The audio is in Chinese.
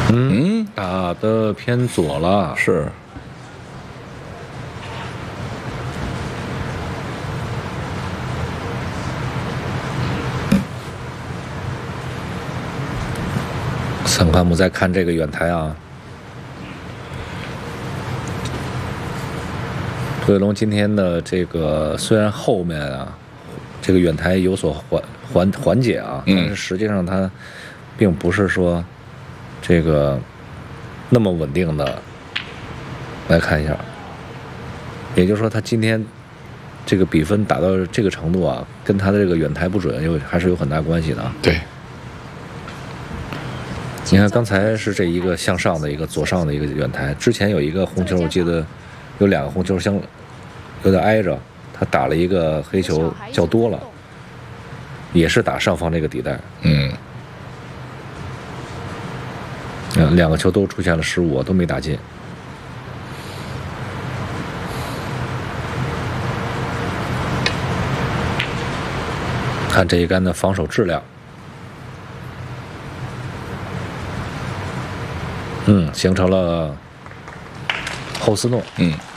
打的偏左了， 是。 三块木再看这个远台啊，土卫龙今天的这个虽然后面啊这个远台有所缓解啊，但是实际上它并不是说这个那么稳定的。来看一下，也就是说它今天这个比分打到这个程度啊，跟它的这个远台不准还是有很大关系的啊。 对。 你看，刚才是这一个向上的一个左上的一个远台，之前有一个红球，我记得有2个红球有点挨着，他打了一个黑球较多了，也是打上方这个底带。2个球都出现了失误，都没打进。看这一杆的防守质量。形成了后斯诺。